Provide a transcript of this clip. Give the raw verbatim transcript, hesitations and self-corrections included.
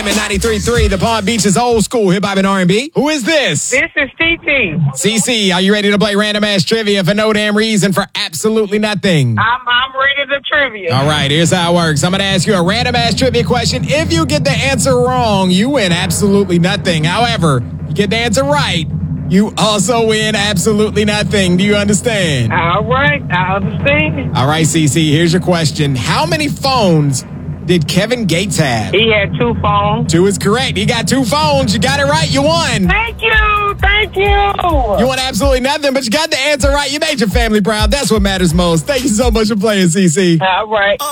F M at ninety-three point three, the Palm Beach's old school hip hop and R and B. Who is this? This is T T. C C, are you ready to play random ass trivia for no damn reason for absolutely nothing? I'm, I'm ready to trivia. All right, here's how it works. I'm going to ask you a random ass trivia question. If you get the answer wrong, you win absolutely nothing. However, you get the answer right, you also win absolutely nothing. Do you understand? All right, I understand. All right, C C, here's your question. How many phones did Kevin Gates have? He had two phones. Two is correct. He got two phones. You got it right. You won. Thank you. Thank you. You won absolutely nothing, but you got the answer right. You made your family proud. That's what matters most. Thank you so much for playing, C C. All right.